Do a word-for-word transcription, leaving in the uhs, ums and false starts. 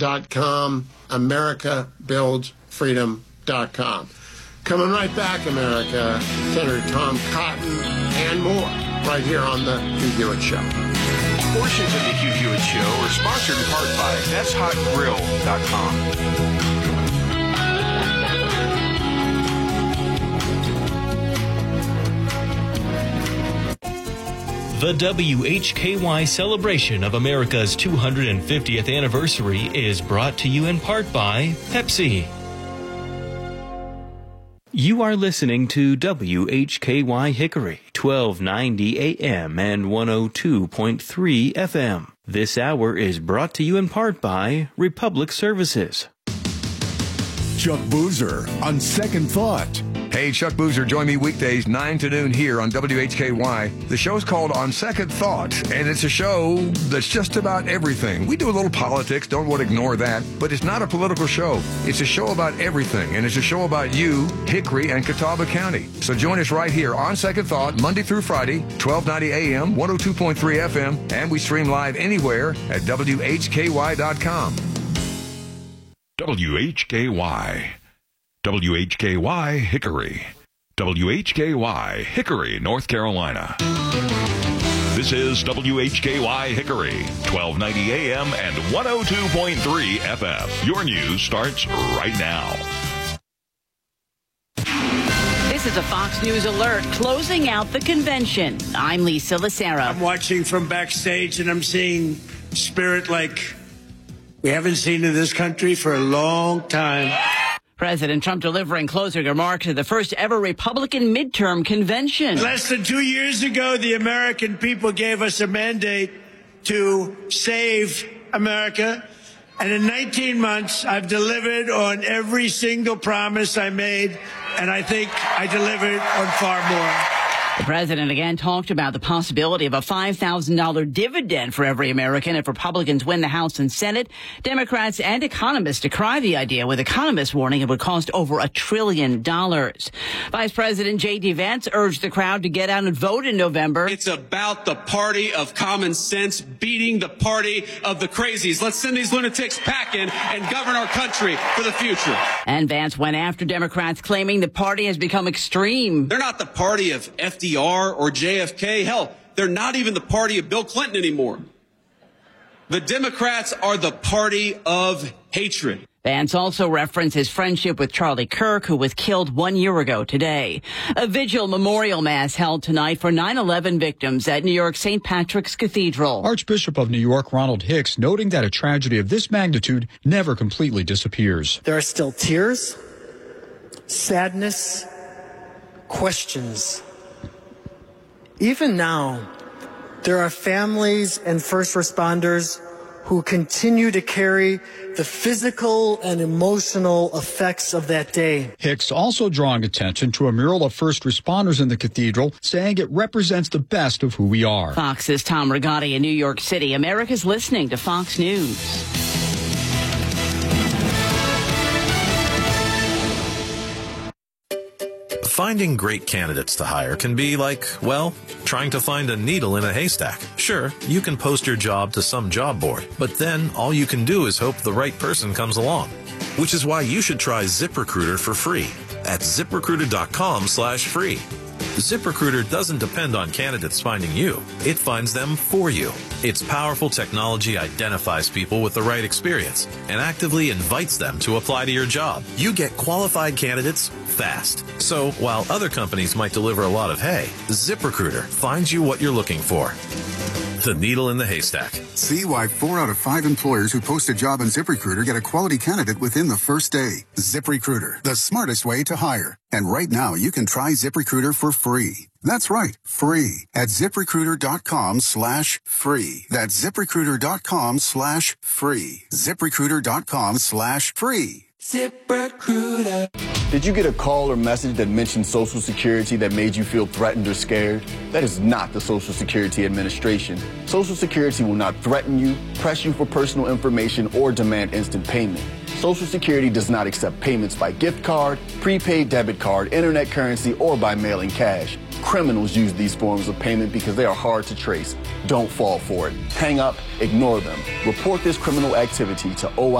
dot com, america builds freedom dot com. Coming right back, America, Senator Tom Cotton and more right here on the Hugh Hewitt Show. Portions of the Hugh Hewitt Show are sponsored in part by that's hot grill dot com. The W H K Y celebration of America's two hundred fiftieth anniversary is brought to you in part by Pepsi. You are listening to W H K Y Hickory, twelve ninety A M and one oh two point three F M. This hour is brought to you in part by Republic Services. Chuck Boozer on Second Thought. Hey, Chuck Boozer, join me weekdays nine to noon here on W H K Y. The show's called On Second Thought, and it's a show that's just about everything. We do a little politics, don't want to ignore that, but it's not a political show. It's a show about everything, and it's a show about you, Hickory, and Catawba County. So join us right here on Second Thought, Monday through Friday, twelve ninety A M, one oh two point three F M, and we stream live anywhere at W H K Y dot com. W H K Y. W H K Y Hickory. W H K Y Hickory, North Carolina. This is W H K Y Hickory, twelve ninety A M and one oh two point three F M. Your news starts right now. This is a Fox News alert closing out the convention. I'm Lisa Lacera. I'm watching from backstage and I'm seeing spirit like we haven't seen in this country for a long time. President Trump delivering closing remarks at the first ever Republican midterm convention. Less than two years ago, the American people gave us a mandate to save America. And in nineteen months, I've delivered on every single promise I made. And I think I delivered on far more. The president again talked about the possibility of a five thousand dollars dividend for every American if Republicans win the House and Senate. Democrats and economists decry the idea, with economists warning it would cost over a trillion dollars. Vice President J D. Vance urged the crowd to get out and vote in November. It's about the party of common sense beating the party of the crazies. Let's send these lunatics packing and govern our country for the future. And Vance went after Democrats, claiming the party has become extreme. They're not the party of F D R or J F K. Hell, they're not even the party of Bill Clinton anymore. The Democrats are the party of hatred. Vance also referenced his friendship with Charlie Kirk, who was killed one year ago today. A vigil memorial mass held tonight for nine eleven victims at New York Saint Patrick's Cathedral. Archbishop of New York Ronald Hicks noting that a tragedy of this magnitude never completely disappears. There are still tears, sadness, questions. Even now, there are families and first responders who continue to carry the physical and emotional effects of that day. Hicks also drawing attention to a mural of first responders in the cathedral, saying it represents the best of who we are. Fox's Tom Rigotti in New York City. America's listening to Fox News. Finding great candidates to hire can be like, well, trying to find a needle in a haystack. Sure, you can post your job to some job board, but then all you can do is hope the right person comes along. Which is why you should try ZipRecruiter for free at ZipRecruiter.com slash free. ZipRecruiter doesn't depend on candidates finding you. It finds them for you. Its powerful technology identifies people with the right experience and actively invites them to apply to your job. You get qualified candidates fast. So while other companies might deliver a lot of hay, ZipRecruiter finds you what you're looking for. The needle in the haystack. See why four out of five employers who post a job on ZipRecruiter get a quality candidate within the first day. ZipRecruiter, the smartest way to hire. And right now, you can try ZipRecruiter for free. That's right, free at ZipRecruiter.com slash free. That's ZipRecruiter.com slash free. ZipRecruiter.com slash free. ZipRecruiter. Did you get a call or message that mentioned Social Security that made you feel threatened or scared? That is not the Social Security Administration. Social Security will not threaten you, press you for personal information, or demand instant payment. Social Security does not accept payments by gift card, prepaid debit card, internet currency, or by mailing cash. Criminals use these forms of payment because they are hard to trace. Don't fall for it. Hang up, ignore them. Report this criminal activity to O I